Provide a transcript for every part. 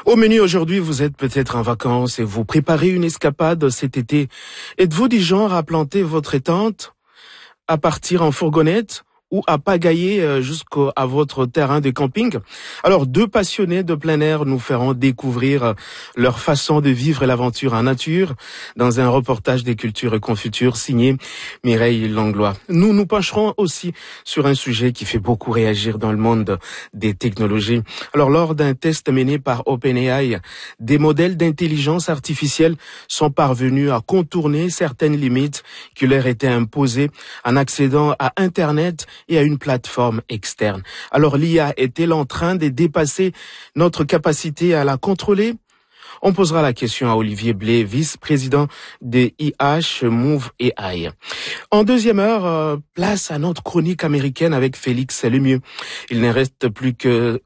Au menu aujourd'hui, vous êtes peut-être en vacances et vous préparez une escapade cet été. Êtes-vous du genre à planter votre tente, à partir en fourgonnette ou à pagailler jusqu'à votre terrain de camping? Alors, deux passionnés de plein air nous feront découvrir leur façon de vivre l'aventure en nature dans un reportage des cultures et confitures signé Mireille Langlois. Nous nous pencherons aussi sur un sujet qui fait beaucoup réagir dans le monde des technologies. Alors, lors d'un test mené par OpenAI, des modèles d'intelligence artificielle sont parvenus à contourner certaines limites qui leur étaient imposées en accédant à Internet et à une plateforme externe. Alors l'IA est-elle en train de dépasser notre capacité à la contrôler? On posera la question à Olivier Blé, vice-président de IH Move AI. En deuxième heure, place à notre chronique américaine avec Félix Lemieux. Il ne reste plus que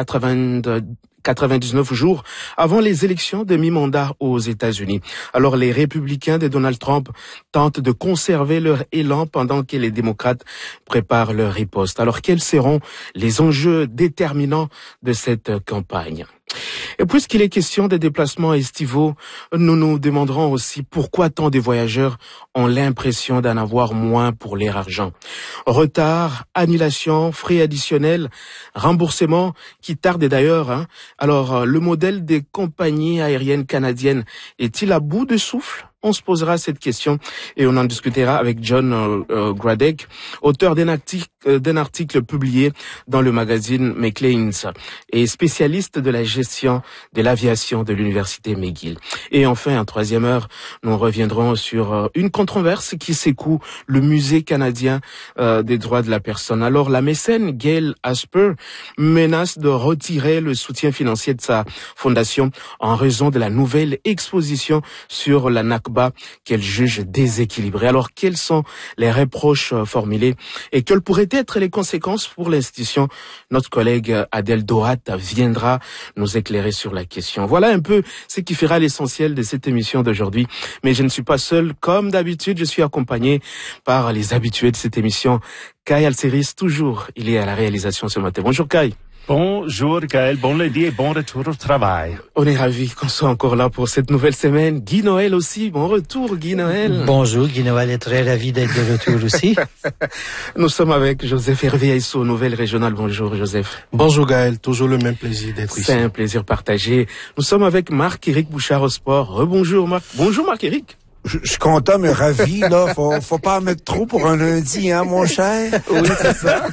99 jours avant les élections de mi-mandat aux États-Unis. Alors les républicains de Donald Trump tentent de conserver leur élan pendant que les démocrates préparent leur riposte. Alors quels seront les enjeux déterminants de cette campagne? Et puisqu'il est question des déplacements estivaux, nous nous demanderons aussi pourquoi tant de voyageurs ont l'impression d'en avoir moins pour leur argent. Retard, annulation, frais additionnels, remboursement qui tardent d'ailleurs. Alors, le modèle des compagnies aériennes canadiennes est-il à bout de souffle? On se posera cette question et on en discutera avec John Gradek, auteur d'un article publié dans le magazine Maclean's et spécialiste de la gestion de l'aviation de l'université McGill. Et enfin, en troisième heure, nous reviendrons sur une controverse qui secoue le musée canadien des droits de la personne. Alors, la mécène Gail Asper menace de retirer le soutien financier de sa fondation en raison de la nouvelle exposition sur la Nakba qu'elle juge déséquilibrée. Alors, quels sont les reproches formulés et quelles pourraient être les conséquences pour l'institution? Notre collègue Adèle Dohat viendra nous éclairer sur la question. Voilà un peu ce qui fera l'essentiel de cette émission d'aujourd'hui. Mais je ne suis pas seul. Comme d'habitude, je suis accompagné par les habitués de cette émission. Kai Alceris, toujours, il est à la réalisation ce matin. Bonjour Kai. Bonjour Gaël, bon lundi et bon retour au travail. On est ravis qu'on soit encore là pour cette nouvelle semaine. Guy Noël aussi, bon retour Guy Noël. Bonjour, Guy Noël est très ravi d'être de retour aussi. Nous sommes avec Joseph Hervé Aissou, nouvelle régionale. Bonjour Joseph. Bonjour Gaël, toujours le même plaisir d'être ici. C'est un plaisir partagé. Nous sommes avec Marc-Éric Bouchard au sport. Rebonjour Marc. Bonjour Marc-Éric. Je suis content, mais ravi, là. Faut pas en mettre trop pour un lundi, hein, mon cher? Oui, c'est ça.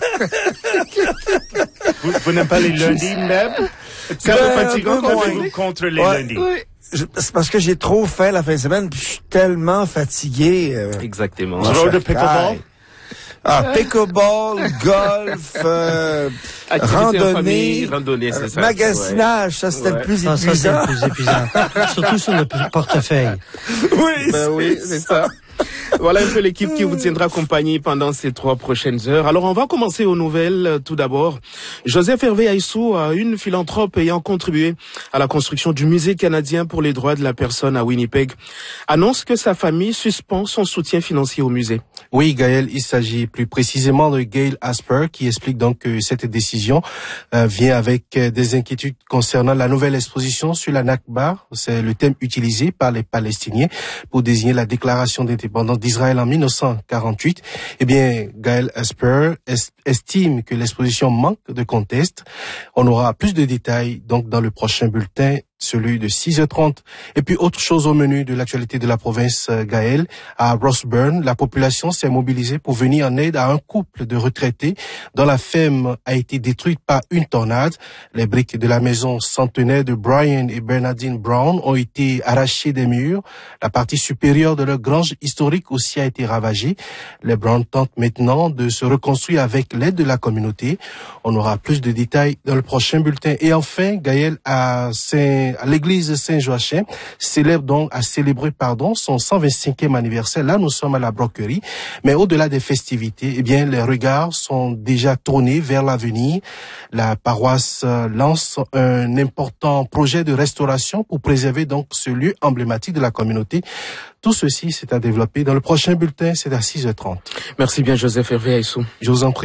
Vous n'aimez pas les lundis, même? C'est un peu fatigant contre les lundis. Oui. C'est parce que j'ai trop fait la fin de semaine, puis je suis tellement fatigué. Exactement. Joueur de pickleball? Pickleball, golf, randonnée, c'est ça. magasinage, ça c'était le plus épuisant. Ça, c'est le plus épuisant. Surtout sur le portefeuille. Oui, c'est ça. Voilà un peu l'équipe qui vous tiendra compagnie pendant ces 3 prochaines heures. Alors, on va commencer aux nouvelles. Tout d'abord, Joseph Hervé Aissou, une philanthrope ayant contribué à la construction du musée canadien pour les droits de la personne à Winnipeg, annonce que sa famille suspend son soutien financier au musée. Oui, Gaël, il s'agit plus précisément de Gail Asper qui explique donc que cette décision vient avec des inquiétudes concernant la nouvelle exposition sur la Nakba. C'est le thème utilisé par les Palestiniens pour désigner la déclaration d'indépendance d'Israël en 1948. Eh bien, Gail Asper estime que l'exposition manque de contexte. On aura plus de détails donc dans le prochain bulletin, celui de 6h30. Et puis, autre chose au menu de l'actualité de la province, Gaël, à Rossburn, la population s'est mobilisée pour venir en aide à un couple de retraités dont la ferme a été détruite par une tornade. Les briques de la maison centenaire de Brian et Bernardine Brown ont été arrachées des murs. La partie supérieure de leur grange historique aussi a été ravagée. Les Brown tentent maintenant de se reconstruire avec l'aide de la communauté. On aura plus de détails dans le prochain bulletin. Et enfin, Gaël, à l'église Saint-Joachim a célébré son 125e anniversaire. Là, nous sommes à la broquerie. Mais au-delà des festivités, eh bien, les regards sont déjà tournés vers l'avenir. La paroisse lance un important projet de restauration pour préserver donc ce lieu emblématique de la communauté. Tout ceci, c'est à développer dans le prochain bulletin, c'est à 6h30. Merci bien, Joseph Hervé Aissou. Je vous en prie.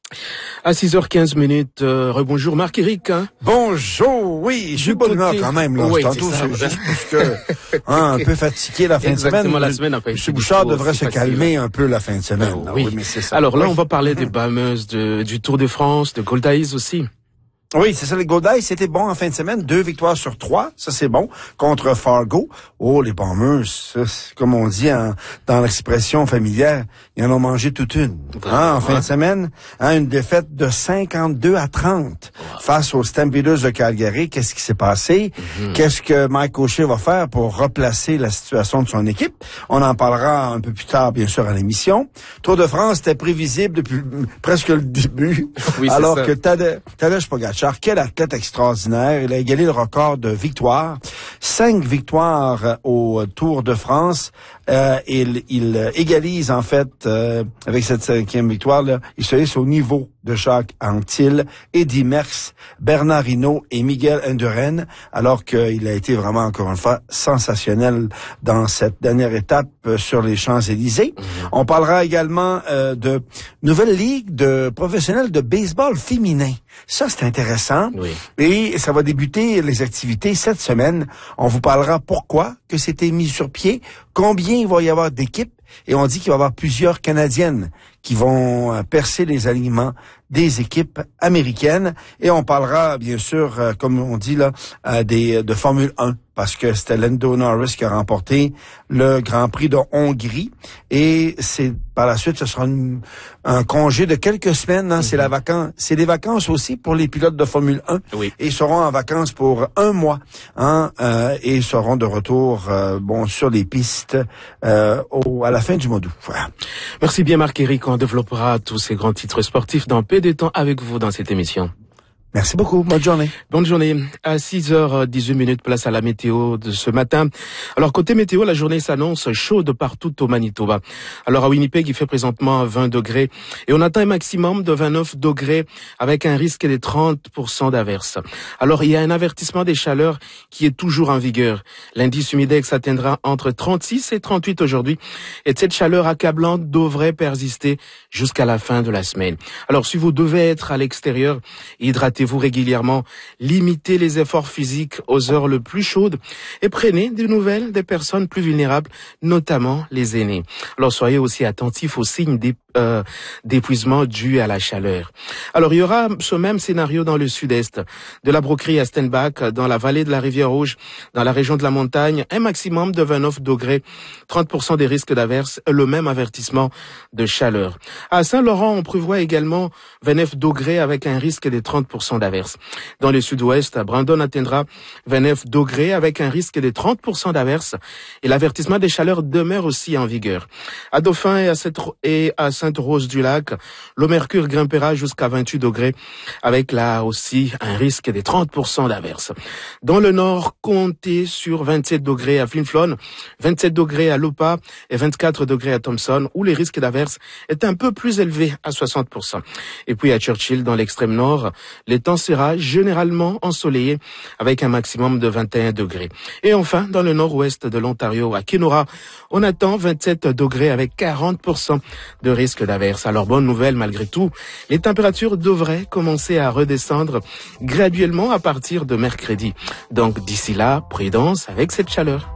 À 6h15, rebonjour Marc-Éric. Hein? Bonjour, oui, je suis bonne humeur quand même, là. Oui, Tantôt, c'est juste parce que, un peu fatigué la fin de semaine. Exactement, la semaine a pas été M. Bouchard du tout devrait aussi se facile. calmer un peu la fin de semaine. là. Oui. Mais c'est ça. Alors là, Oui. on va parler des Bahamas, du Tour de France, de Gold Eyes aussi. Oui, c'est ça, les Gold Eyes, c'était bon en fin de semaine. 2 victoires sur 3, ça c'est bon. Contre Fargo. Oh, les Bombers, ça, comme on dit dans l'expression familière, ils en ont mangé toute une. En fin de semaine, une défaite de 52-30 face aux Stampeders de Calgary. Qu'est-ce qui s'est passé? Qu'est-ce que Mike O'Shea va faire pour replacer la situation de son équipe? On en parlera un peu plus tard, bien sûr, à l'émission. Tour de France, c'était prévisible depuis presque le début. Oui, alors ça. que Tadej Pogacar, quel athlète extraordinaire. Il a égalé le record de victoires. 5 victoires au Tour de France. Il égalise, en fait, avec cette 5e victoire-là, il se laisse au niveau de Jacques Anquetil, Eddy Merckx, Bernard Hinault et Miguel Indurain, alors qu'il a été vraiment, encore une fois, sensationnel dans cette dernière étape sur les Champs-Élysées. On parlera également de nouvelle ligue de professionnels de baseball féminin. Ça, c'est intéressant. Oui. Et ça va débuter les activités cette semaine. On vous parlera pourquoi que c'était mis sur pied, combien il va y avoir d'équipes, et on dit qu'il va y avoir plusieurs Canadiennes qui vont percer les alignements des équipes américaines. Et on parlera, bien sûr, comme on dit là, de Formule 1, parce que c'était Lando Norris qui a remporté le Grand Prix de Hongrie. Et c'est par la suite, ce sera un congé de quelques semaines. Hein, c'est des vacances aussi pour les pilotes de Formule 1. Oui. Et ils seront en vacances pour 1 mois. Et seront de retour sur les pistes à la fin du mois d'août. Voilà. Merci bien Marc-Éric. On développera tous ces grands titres sportifs dans peu de temps avec vous dans cette émission. Merci beaucoup. Bonne journée. Bonne journée. À 6h18, place à la météo de ce matin. Alors, côté météo, la journée s'annonce chaude partout au Manitoba. Alors, à Winnipeg, il fait présentement 20 degrés et on atteint un maximum de 29 degrés avec un risque de 30% d'averses. Alors, il y a un avertissement des chaleurs qui est toujours en vigueur. L'indice humidex atteindra entre 36 et 38 aujourd'hui et cette chaleur accablante devrait persister jusqu'à la fin de la semaine. Alors, si vous devez être à l'extérieur, hydratez-vous régulièrement, limitez les efforts physiques aux heures les plus chaudes et prenez des nouvelles des personnes plus vulnérables, notamment les aînés. Alors soyez aussi attentifs aux signes d'épuisement dû à la chaleur. Alors il y aura ce même scénario dans le sud-est, de la Broquerie à Stenbach, dans la vallée de la Rivière-Rouge, dans la région de la Montagne, un maximum de 29 degrés, 30% des risques d'averses, le même avertissement de chaleur. À Saint-Laurent, on prévoit également 29 degrés avec un risque de 30% d'averses. Dans le sud-ouest, Brandon atteindra 29 degrés avec un risque de 30% d'averses et l'avertissement des chaleurs demeure aussi en vigueur. À Dauphin et à Sainte-Rose-du-Lac, le mercure grimpera jusqu'à 28 degrés avec là aussi un risque de 30% d'averses. Dans le nord, comptez sur 27 degrés à Flin Flon, 27 degrés à Lupa et 24 degrés à Thompson où les risques d'averses est un peu plus élevé à 60%. Et puis à Churchill, dans l'extrême nord, le temps sera généralement ensoleillé avec un maximum de 21 degrés. Et enfin, dans le nord-ouest de l'Ontario, à Kenora, on attend 27 degrés avec 40% de risque d'averse. Alors, bonne nouvelle malgré tout, les températures devraient commencer à redescendre graduellement à partir de mercredi. Donc, d'ici là, prudence avec cette chaleur.